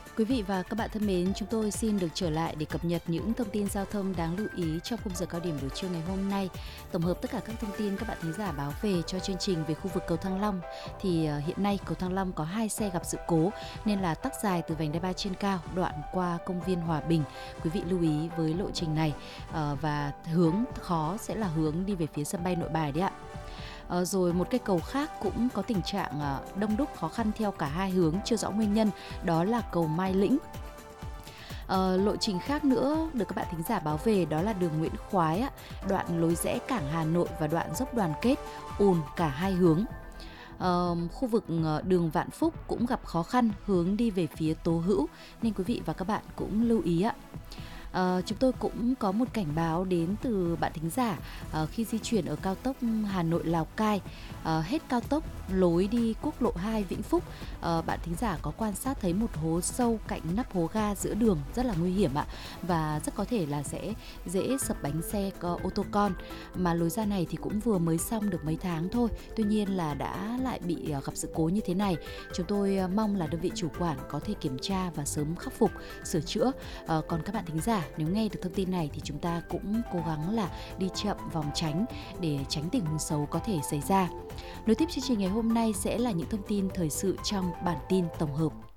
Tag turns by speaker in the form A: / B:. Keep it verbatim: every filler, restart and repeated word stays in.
A: Quý vị và các bạn thân mến, chúng tôi xin được trở lại để cập nhật những thông tin giao thông đáng lưu ý trong khung giờ cao điểm buổi trưa ngày hôm nay. Tổng hợp tất cả các thông tin các bạn thính giả báo về cho chương trình về khu vực cầu Thăng Long. Thì uh, hiện nay cầu Thăng Long có hai xe gặp sự cố nên là tắc dài từ vành đai ba trên cao đoạn qua công viên Hòa Bình. Quý vị lưu ý với lộ trình này uh, và hướng khó sẽ là hướng đi về phía sân bay Nội Bài đấy ạ. Ờ, rồi một cây cầu khác cũng có tình trạng à, đông đúc khó khăn theo cả hai hướng chưa rõ nguyên nhân, đó là cầu Mai Lĩnh. Ờ, lộ trình khác nữa được các bạn thính giả báo về đó là đường Nguyễn Khoái, á, đoạn lối rẽ cảng Hà Nội và đoạn dốc Đoàn Kết, ùn cả hai hướng. Ờ, khu vực ờ, đường Vạn Phúc cũng gặp khó khăn hướng đi về phía Tố Hữu nên quý vị và các bạn cũng lưu ý ạ. Ờ, chúng tôi cũng có một cảnh báo đến từ bạn thính giả ờ, khi di chuyển ở cao tốc Hà Nội Lào Cai, ờ, hết cao tốc lối đi quốc lộ hai Vĩnh Phúc, ờ, bạn thính giả có quan sát thấy một hố sâu cạnh nắp hố ga giữa đường rất là nguy hiểm ạ, và rất có thể là sẽ dễ sập bánh xe có ô tô con, mà lối ra này thì cũng vừa mới xong được mấy tháng thôi, tuy nhiên là đã lại bị ờ, gặp sự cố như thế này. Chúng tôi ờ, mong là đơn vị chủ quản có thể kiểm tra và sớm khắc phục sửa chữa. Ờ, còn các bạn thính giả nếu nghe được thông tin này thì chúng ta cũng cố gắng là đi chậm vòng tránh để tránh tình huống xấu có thể xảy ra. Nối tiếp chương trình ngày hôm nay sẽ là những thông tin thời sự trong bản tin tổng hợp.